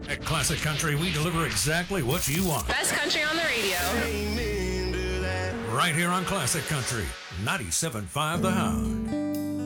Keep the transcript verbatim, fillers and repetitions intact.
At Classic Country, we deliver exactly what you want. Best country on the radio. Right here on Classic Country, ninety-seven point five The Hound.